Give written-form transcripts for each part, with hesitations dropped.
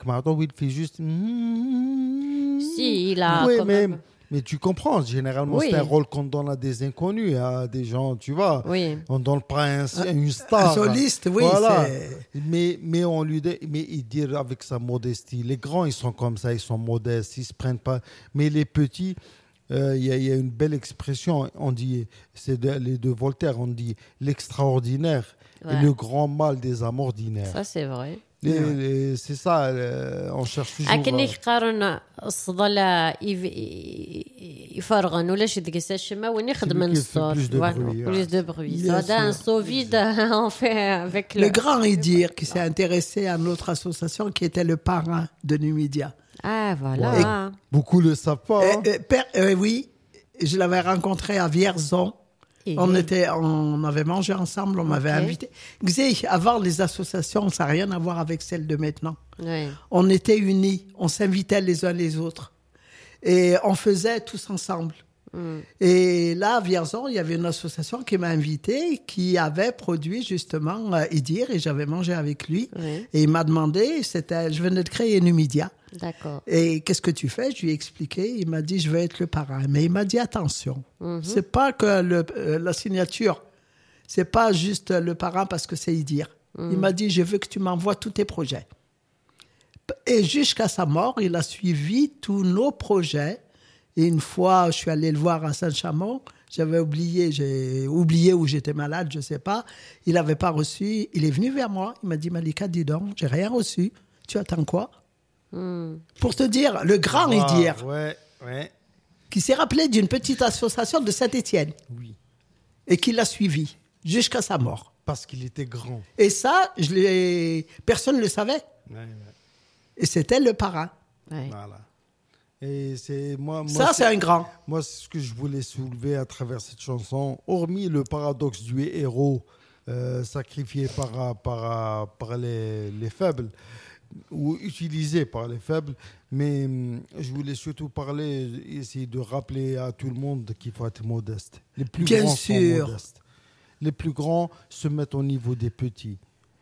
avec Marteau, il fait juste... Si, il a... Oui, quand même... mais tu comprends, généralement, c'est un rôle qu'on donne à des inconnus, à des gens, tu vois. Oui. On donne pas une star. Un soliste, oui. Voilà. Mais on lui dit, mais il dit avec sa modestie, les grands, ils sont comme ça, ils sont modestes, ils se prennent pas. Mais les petits, il y a une belle expression, on dit, c'est de Voltaire, on dit l'extraordinaire et le grand mal des âmes ordinaires. Ça, c'est vrai. C'est ça, on cherche toujours... لكن يقارن الصدى يفرغن ولا شي دقيسه الشما وين يخدم الصوت plus de bruit ça donne un saut vide on fait avec le grand Idir qui s'est intéressé à notre association qui était le parrain de Numidia. Ah voilà. Beaucoup le savent pas. Oui, je l'avais rencontré à Vierzon. On avait mangé ensemble, on m'avait invité. Avant, les associations, ça n'a rien à voir avec celles de maintenant. Oui. On était unis, on s'invitait les uns les autres. Et on faisait tous ensemble. Et là, à Vierzon, il y avait une association qui m'a invité, qui avait produit justement Idir, et j'avais mangé avec lui. Oui. Et il m'a demandé, je venais de créer Numidia. D'accord. Et qu'est-ce que tu fais? Je lui ai expliqué. Il m'a dit, je vais être le parrain. Mais il m'a dit, attention, c'est pas que la signature, c'est pas juste le parrain parce que c'est Idir. Il m'a dit, je veux que tu m'envoies tous tes projets. Et jusqu'à sa mort, il a suivi tous nos projets. Et une fois, je suis allé le voir à Saint-Chamond. J'ai oublié où j'étais malade, je sais pas. Il n'avait pas reçu. Il est venu vers moi. Il m'a dit, Malika, dis donc, j'ai rien reçu. Tu attends quoi? Pour te dire, le grand Idir, qui s'est rappelé d'une petite association de Saint-Étienne, et qui l'a suivi jusqu'à sa mort. Parce qu'il était grand. Et ça, personne ne le savait. Et c'était le parrain. Voilà. Et c'est c'est un grand. Moi, c'est ce que je voulais soulever à travers cette chanson. Hormis le paradoxe du héros sacrifié par les faibles, ou utilisé par les faibles, mais je voulais surtout essayer de rappeler à tout le monde qu'il faut être modeste. Les plus grands sont modestes. Les plus grands se mettent au niveau des petits.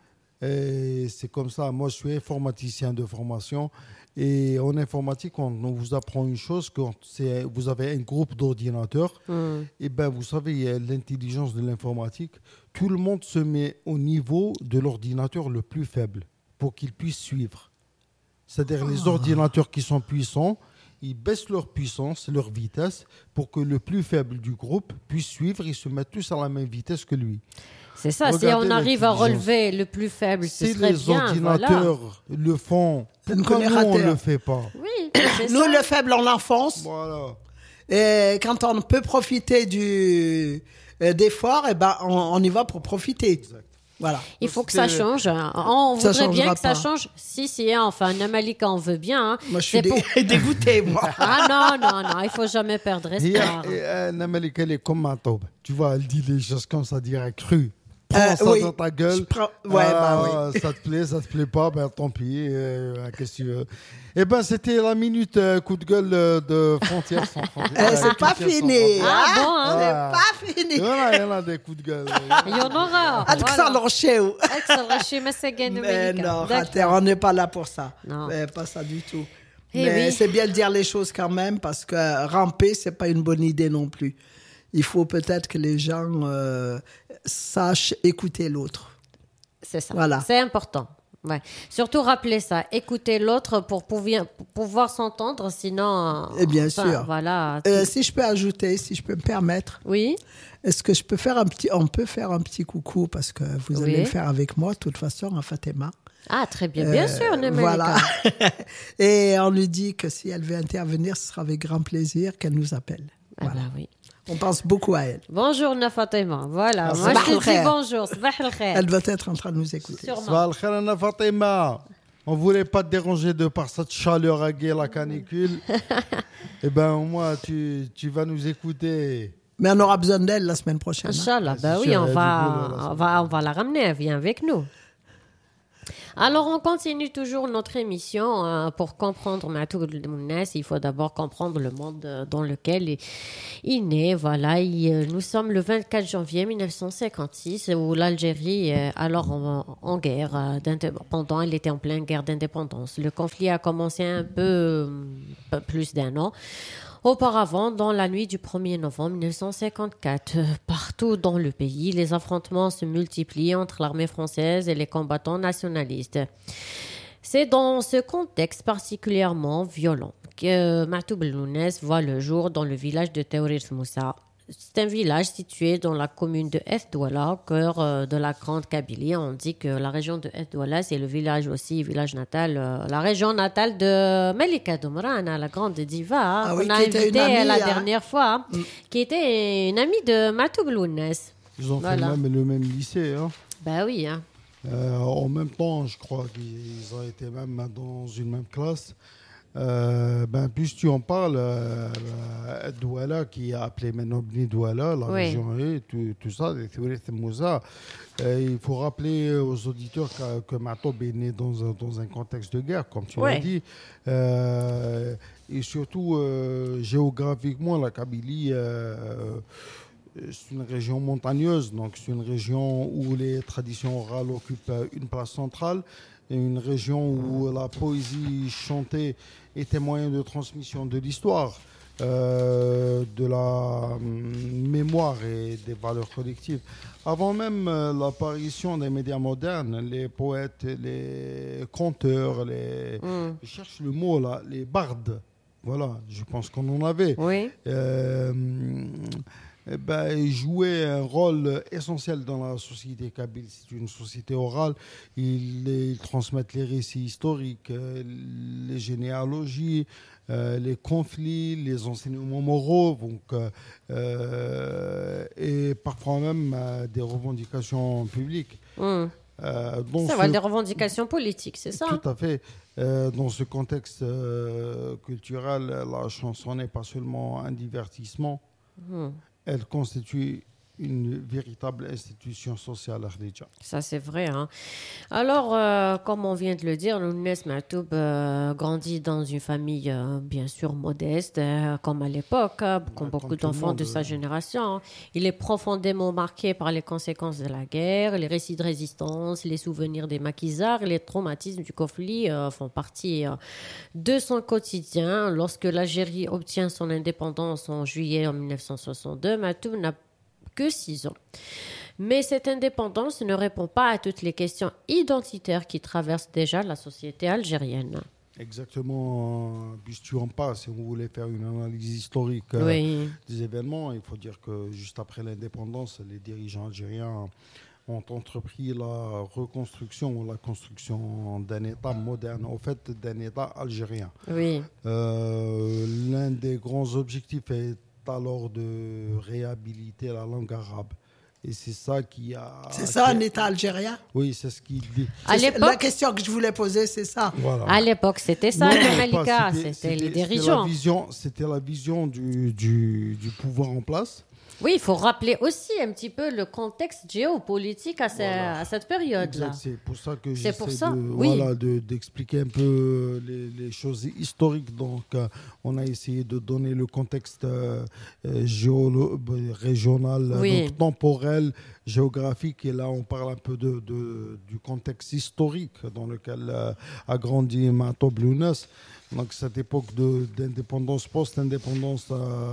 Et c'est comme ça. Moi, je suis informaticien de formation. Et en informatique, on vous apprend une chose, quand vous avez un groupe d'ordinateurs, et ben vous savez, il y a l'intelligence de l'informatique. Tout le monde se met au niveau de l'ordinateur le plus faible pour qu'il puisse suivre. C'est-à-dire les ordinateurs qui sont puissants, ils baissent leur puissance, leur vitesse, pour que le plus faible du groupe puisse suivre et se mettre tous à la même vitesse que lui. C'est ça, si on arrive à relever le plus faible, ce serait bien. Si les ordinateurs le font, pourquoi nous, on ne le fait pas? Oui, nous, le faible, on l'enfonce. Voilà. Et quand on peut profiter d'efforts, eh ben, on y va pour profiter. Exact. Voilà. Il faut que ça change. On voudrait bien que ça change. Si, enfin, Namalika, on veut bien. Hein. Moi, je suis dégoûtée, moi. Ah non, il faut jamais perdre espoir. Namalika, elle est comme ma taube. Tu vois, elle dit les choses comme ça, direct, cru. Prends ça dans ta gueule. Oui. Ça te plaît pas, ben tant pis. Qu'est-ce que tu veux? Eh ben, c'était la minute coup de gueule de Frontières sans frontières. C'est pas fini. Ah bon, c'est pas fini. Il y en a des coups de gueule. Il y en aura. Mais non, on n'est pas là pour ça. Non. Pas ça du tout. Mais c'est bien de dire les choses quand même, parce que ramper, c'est pas une bonne idée non plus. Il faut peut-être que les gens sachent écouter l'autre. C'est ça. Voilà. C'est important. Ouais. Surtout rappeler ça, écouter l'autre pour pouvoir s'entendre, sinon. Et bien sûr. Voilà. Si je peux ajouter, si je peux me permettre. Oui. Est-ce que on peut faire un petit coucou, parce que vous allez le faire avec moi de toute façon à Fatima. Ah, très bien, bien sûr. Voilà. Et on lui dit que si elle veut intervenir, ce sera avec grand plaisir qu'elle nous appelle. Voilà. Ah bah oui. On pense beaucoup à elle. Bonjour Fatima. Voilà. Moi je te dis bonjour. Elle doit être en train de nous écouter. Sûrement. Fatima. On voulait pas te déranger de par cette chaleur à la canicule. Eh ben au moins tu vas nous écouter. Mais on aura besoin d'elle la semaine prochaine. Inch'Allah. Bah oui, on va la ramener. Elle vient avec nous. Alors, on continue toujours notre émission. Pour comprendre Matoub Lounes, il faut d'abord comprendre le monde dans lequel il naît. Voilà, nous sommes le 24 janvier 1956, où l'Algérie est alors en guerre d'indépendance. Elle était en pleine guerre d'indépendance. Le conflit a commencé un peu plus d'1 an. Auparavant, dans la nuit du 1er novembre 1954, partout dans le pays, les affrontements se multiplient entre l'armée française et les combattants nationalistes. C'est dans ce contexte particulièrement violent que Matoub Lounes voit le jour dans le village de Taourir Moussa. C'est un village situé dans la commune de Douala, au cœur de la Grande Kabylie. On dit que la région de Douala, c'est le village aussi, village natal, la région natale de Melika Doumrana, la grande diva, qu'on a invitée la dernière fois, qui était une amie de Matoub Lounes. Ils ont fait le même lycée. Hein. Ben oui. Hein. En même temps, je crois qu'ils ont été même dans une même classe. Plus tu en parles, Douala, qui a appelé maintenant Bni Douala, la région, tout ça, Moussa, il faut rappeler aux auditeurs que Matoub est né dans un contexte de guerre, comme tu l'as dit, et surtout géographiquement, la Kabylie. C'est une région montagneuse, donc c'est une région où les traditions orales occupent une place centrale, et une région où la poésie chantée était moyen de transmission de l'histoire, de la mémoire et des valeurs collectives. Avant même l'apparition des médias modernes, les poètes, les conteurs, je cherche le mot là, les bardes, voilà, je pense qu'on en avait. Oui. Ils jouaient un rôle essentiel dans la société kabyle. C'est une société orale. Ils transmettent les récits historiques, les généalogies, les conflits, les enseignements moraux, et parfois même des revendications publiques. Ça va, des revendications politiques, c'est ça? Tout à fait. Dans ce contexte culturel, la chanson n'est pas seulement un divertissement. Elle constitue une véritable institution sociale à Khadija. Ça, c'est vrai. Hein. Alors, comme on vient de le dire, Lounes Matoub grandit dans une famille, bien sûr, modeste, comme à l'époque, comme beaucoup d'enfants de sa génération. Il est profondément marqué par les conséquences de la guerre, les récits de résistance, les souvenirs des maquisards et les traumatismes du conflit font partie de son quotidien. Lorsque l'Algérie obtient son indépendance en juillet 1962, Matoub n'a que 6 ans. Mais cette indépendance ne répond pas à toutes les questions identitaires qui traversent déjà la société algérienne. Exactement, puisque tu en parles, si on voulait faire une analyse historique des événements, il faut dire que juste après l'indépendance, les dirigeants algériens ont entrepris la reconstruction, la construction d'un État moderne, au fait d'un État algérien. Oui. L'un des grands objectifs est alors de réhabiliter la langue arabe. Et c'est ça qui a... C'est ça un État algérien? Oui, c'est ce qu'il dit. La question que je voulais poser, c'est ça. Voilà. À l'époque, c'était ça, Malika. C'était les dirigeants. C'était la vision du pouvoir en place. Oui, il faut rappeler aussi un petit peu le contexte géopolitique à cette période-là. Exact, c'est pour ça que j'essaie d'expliquer un peu les choses historiques. Donc, on a essayé de donner le contexte régional, donc temporel, géographique. Et là, on parle un peu du contexte historique dans lequel a grandi Matoub Lounes. Donc, cette époque d'indépendance, post-indépendance...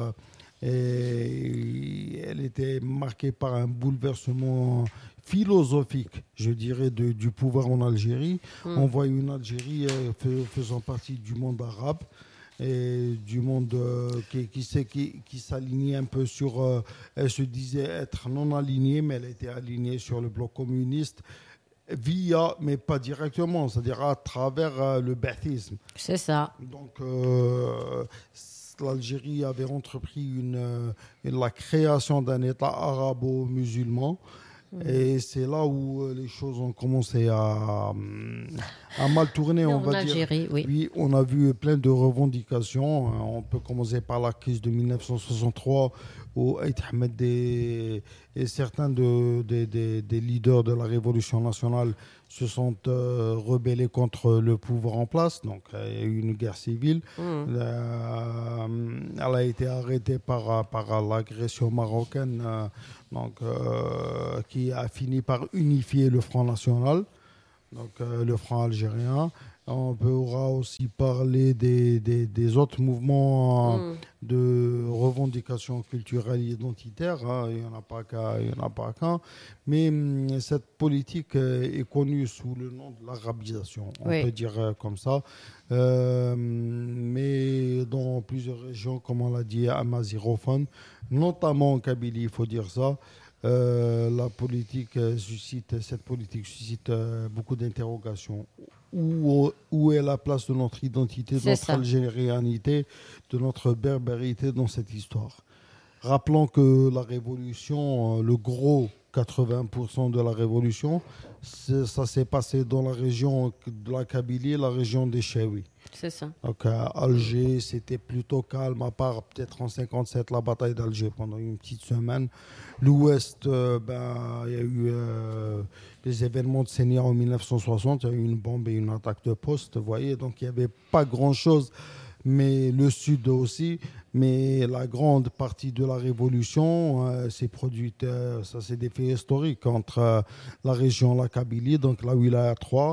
et elle était marquée par un bouleversement philosophique, je dirais, du pouvoir en Algérie. On voit une Algérie faisant partie du monde arabe et du monde qui s'alignait un peu sur... elle se disait être non alignée, mais elle était alignée sur le bloc communiste via, mais pas directement, c'est-à-dire à travers le baathisme. C'est ça. Donc... l'Algérie avait entrepris la création d'un État arabo-musulman. Et c'est là où les choses ont commencé à mal tourner, on va dire. Oui, on a vu plein de revendications. On peut commencer par la crise de 1963 où Aït Ahmed et certains des leaders de la Révolution nationale se sont rebellés contre le pouvoir en place. Donc, il y a eu une guerre civile. Elle a été arrêtée par l'agression marocaine, qui a fini par unifier le Front national, donc le Front algérien. On pourra aussi parler des autres mouvements de revendication culturelle et identitaire. Il n'y en a pas qu'un. Mais cette politique est connue sous le nom de l'arabisation, on peut dire comme ça. Mais dans plusieurs régions, comme on l'a dit, amazirophones, notamment en Kabylie, il faut dire ça. Cette politique suscite beaucoup d'interrogations. Où est la place de notre identité, de notre algérianité, de notre berbérité dans cette histoire? Rappelons que la révolution, le gros 80% de la révolution, ça s'est passé dans la région de la Kabylie, la région des Chaouis. C'est ça. Donc à Alger, c'était plutôt calme, à part peut-être en 57, la bataille d'Alger pendant une petite semaine. L'Ouest, il y a eu les événements de Sénia en 1960, il y a eu une bombe et une attaque de poste, vous voyez, donc il n'y avait pas grand-chose. Mais le Sud aussi, mais la grande partie de la révolution s'est produite, ça c'est des faits historiques, entre la région la Kabylie, donc la Wilaya 3,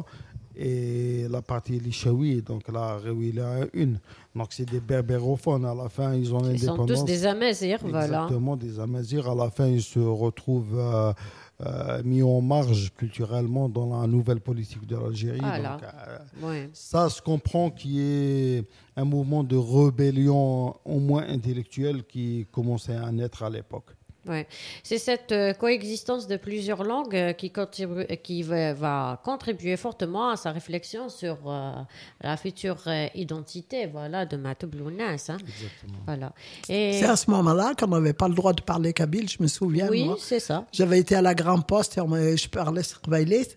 et la partie Lishawi, donc la Wilaya 1. Donc c'est des berbérophones, à la fin ils ont l'indépendance. Ils sont tous des Amazirs, voilà. Exactement, des Amazirs, à la fin ils se retrouvent mis en marge culturellement dans la nouvelle politique de l'Algérie. Voilà. Donc, ça se comprend qu'il y ait un mouvement de rébellion au moins intellectuelle qui commençait à naître à l'époque. Ouais. C'est cette coexistence de plusieurs langues qui va contribuer fortement à sa réflexion sur la future identité, voilà, de Matoub Lounas. Hein. Exactement. Voilà. C'est à ce moment-là qu'on n'avait pas le droit de parler kabyle, je me souviens. Oui, moi. c'est ça. J'avais été à la Grande Poste et je parlais Taqbaylit.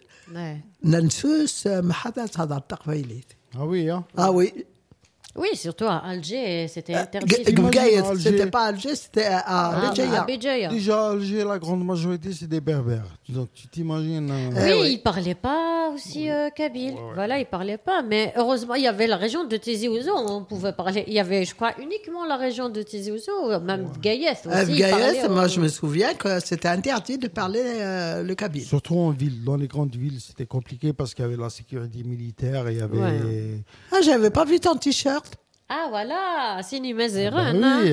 Nansous, Mahada Sadar Taqbaylit. Ah oui, hein? Ah oui. Oui, surtout à Alger, c'était interdit. C'était pas à Alger, c'était à Béjaïa. Déjà, à Alger, la grande majorité, c'est des berbères. Donc, tu t'imagines... Oui, ils ne parlaient pas aussi kabyle. Voilà, ils ne parlaient pas. Mais heureusement, il y avait la région de Tizi Ouzou. On pouvait parler. Il y avait, je crois, uniquement la région de Tizi Ouzou, même Gaïès aussi. Gaïès, moi, je me souviens que c'était interdit de parler le kabyle. Surtout en ville. Dans les grandes villes, c'était compliqué parce qu'il y avait la sécurité militaire. Il y avait... Ah, j'avais pas vu ton t-shirt. Ah voilà, c'est une mazérin. Oui,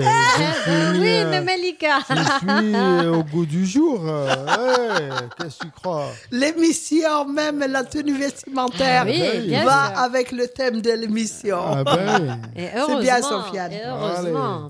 Malika. Je suis au goût du jour. Qu'est-ce que tu crois? L'émission, même la tenue vestimentaire, va avec le thème de l'émission. C'est bien, Sofiane. Heureusement.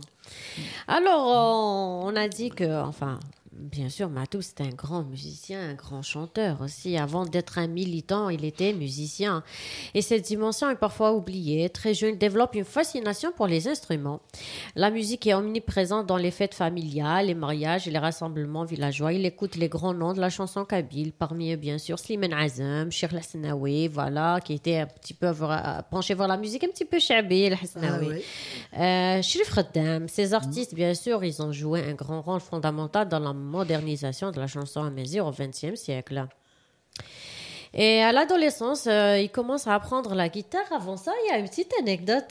Alors, on a dit que, bien sûr, Matoub, c'était un grand musicien, un grand chanteur aussi. Avant d'être un militant, il était musicien. Et cette dimension est parfois oubliée. Très jeune, il développe une fascination pour les instruments. La musique est omniprésente dans les fêtes familiales, les mariages et les rassemblements villageois. Il écoute les grands noms de la chanson kabyle, parmi eux, bien sûr, Slimane Azem, Cheikh El Hasnaoui, voilà, qui était un petit peu penché vers la musique un petit peu chabi, El Hasnaoui. Cherif Khaddam. Ces artistes, bien sûr, ils ont joué un grand rôle fondamental dans la modernisation de la chanson amazigh au XXe siècle. Et à l'adolescence, il commence à apprendre la guitare. Avant ça, il y a une petite anecdote.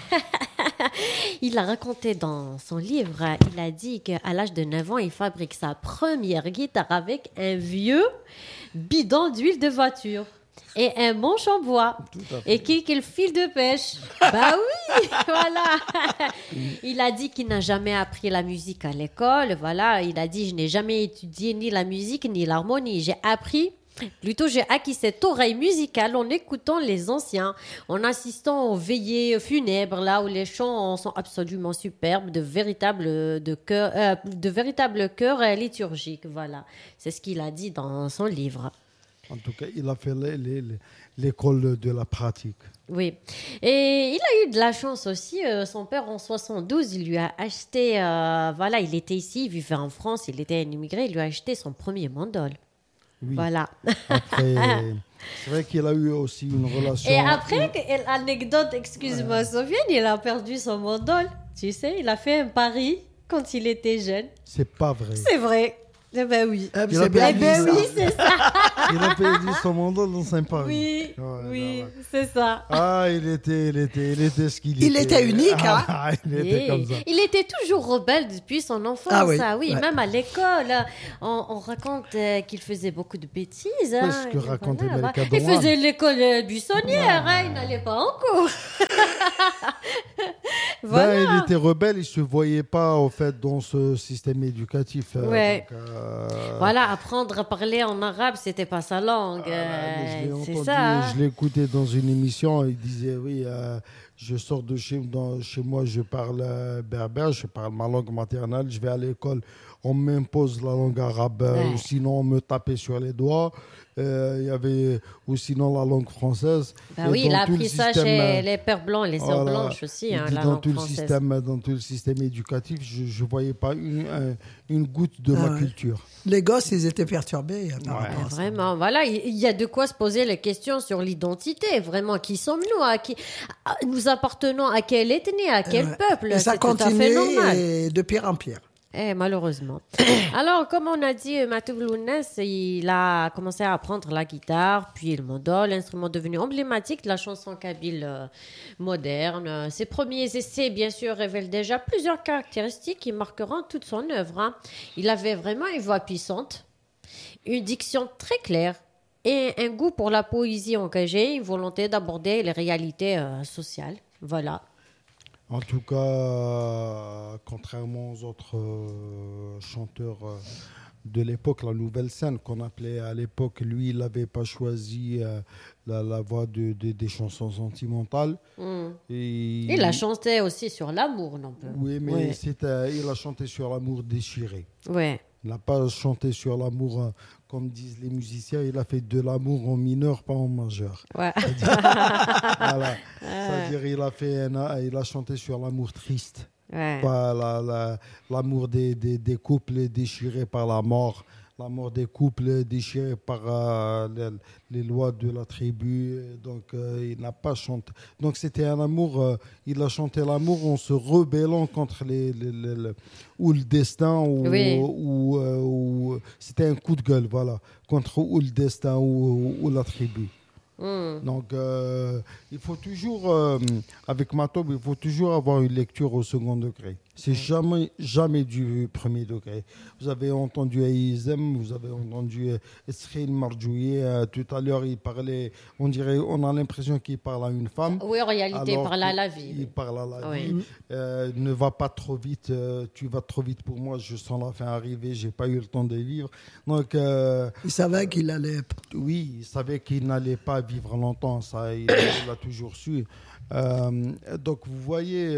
Il a raconté dans son livre, il a dit qu'à l'âge de 9 ans, il fabrique sa première guitare avec un vieux bidon d'huile de voiture. Et un manche en bois. Et quel fil de pêche. Bah oui, voilà. Il a dit qu'il n'a jamais appris la musique à l'école. Voilà, il a dit, je n'ai jamais étudié ni la musique ni l'harmonie. J'ai acquis cette oreille musicale en écoutant les anciens, en assistant aux veillées funèbres, là où les chants sont absolument superbes, de véritables chœurs liturgiques. Voilà, c'est ce qu'il a dit dans son livre. En tout cas, il a fait l'école de la pratique. Oui. Et il a eu de la chance aussi. Son père, en 72, il lui a acheté... il était ici, il vivait en France, il était un immigré, il lui a acheté son premier mandole. Oui. Voilà. Après, c'est vrai qu'il a eu aussi une relation... Et après, anecdote, excuse-moi, Sofiane, il a perdu son mandole. Tu sais, il a fait un pari quand il était jeune. C'est pas vrai. C'est vrai. Eh ben oui. Il a C'est bien Eh perdu ben dit, oui, ça. c'est ça. Il a perdu son mandat dans Saint-Paris. Oui, Ouais, oui, ouais. c'est ça. Ah, il était ce qu'il était. Il était unique, hein. Ah, il était Oui. comme ça. Il était toujours rebelle depuis son enfance. Ah oui, Oui, ouais. même à l'école. On raconte qu'il faisait beaucoup de bêtises. Hein, ce que et racontait voilà. Malika Il Douane. faisait l'école buissonnière, hein, il n'allait pas en cours. Voilà. Ben, il était rebelle, il se voyait pas au fait dans ce système éducatif. Ouais. Donc, Voilà, apprendre à parler en arabe, c'était pas sa langue. mais je l'ai C'est entendu, ça. Hein. je l'ai écouté dans une émission. Il disait oui, je sors de chez moi, je parle berbère, je parle ma langue maternelle. Je vais à l'école, on m'impose la langue arabe, Ouais. ou sinon on me tapait sur les doigts. Il y avait ou sinon la langue française. Bah Et oui, il dans a tout le appris ça système, chez les pères blancs et les sœurs voilà. blanches aussi, Il hein, dit la dans langue tout le française. dans tout le système éducatif, je voyais pas une goutte de Ah ma ouais. culture. Les gosses, ils étaient perturbés par Ouais. rapport à ça. Vraiment, voilà, il y a de quoi se poser les questions sur l'identité. Vraiment, qui sommes-nous, nous appartenons à quelle ethnie, à quel Ouais. peuple. Et ça C'est tout à fait continue normal. et de pire en pire. Malheureusement. Alors, comme on a dit, Matou Lounès, il a commencé à apprendre la guitare, puis le mondo, l'instrument devenu emblématique de la chanson kabyle moderne. Ses premiers essais, bien sûr, révèlent déjà plusieurs caractéristiques qui marqueront toute son œuvre. Hein. Il avait vraiment une voix puissante, une diction très claire et un goût pour la poésie engagée, une volonté d'aborder les réalités sociales. Voilà. En tout cas, contrairement aux autres chanteurs de l'époque, la nouvelle scène qu'on appelait à l'époque, lui, il n'avait pas choisi la voix des chansons sentimentales. Et Il a chanté aussi sur l'amour, non peu. Oui, mais Ouais. il a chanté sur l'amour déchiré. Ouais. Il n'a pas chanté sur l'amour, comme disent les musiciens, il a fait de l'amour en mineur, pas en majeur. Ouais. Voilà. C'est-à-dire il a chanté sur l'amour triste, Ouais. pas l'amour des couples déchirés par la mort, l'amour des couples déchirés par les lois de la tribu. Donc il n'a pas chanté. Donc c'était un amour, il a chanté l'amour en se rebellant contre ou le destin, Oui. ou c'était un coup de gueule, voilà, contre ou le destin ou la tribu. Donc, il faut toujours, avec Matoub, il faut toujours avoir une lecture au second degré. C'est jamais du premier degré. Vous avez entendu Aïzem, vous avez entendu Esrine Marjoui. Tout à l'heure, il parlait, on a l'impression qu'il parle à une femme. Oui, en réalité, alors par là, qu'il- la vie. Il parle à la Oui. vie. Ne va pas trop vite. Tu vas trop vite pour moi. Je sens la fin arriver. J'ai pas eu le temps de vivre. Donc, Il savait qu'il allait. oui, il savait qu'il n'allait pas vivre longtemps, ça, il l'a toujours su. Donc, vous voyez,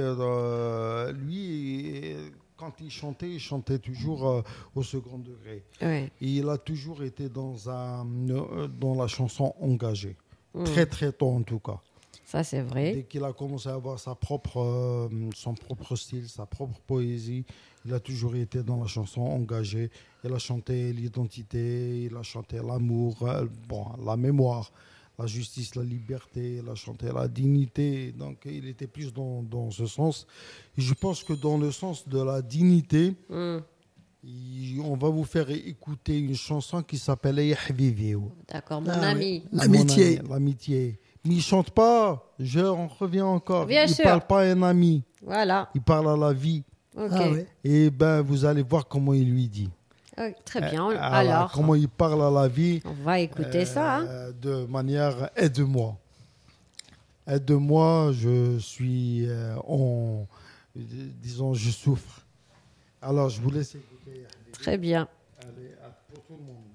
lui, quand il chantait toujours au second degré. Ouais. Et il a toujours été dans la chanson engagée. Très, très tôt, en tout cas. Ça, c'est vrai. Dès qu'il a commencé à avoir son propre style, sa propre poésie, il a toujours été dans la chanson engagée. Il a chanté l'identité, il a chanté l'amour, la mémoire, la justice, la liberté, il a chanté la dignité. Donc il était plus dans ce sens. Et je pense que dans le sens de la dignité, on va vous faire écouter une chanson qui s'appelle Ya Habibi. D'accord, mon Ah, ami. oui. L'amitié. Mon ami, l'amitié. Mais il chante pas. On revient encore. Bien il sûr. parle pas à un ami. Voilà. Il parle à la vie. Ok. Ah oui. Et ben, vous allez voir comment il lui dit. Très bien. Voilà, Alors, comment il parle à la vie. on va écouter ça. Hein. De manière aide-moi. Aide-moi, je suis disons, je souffre. Alors, je vous laisse écouter. Très bien. Allez, pour tout le monde.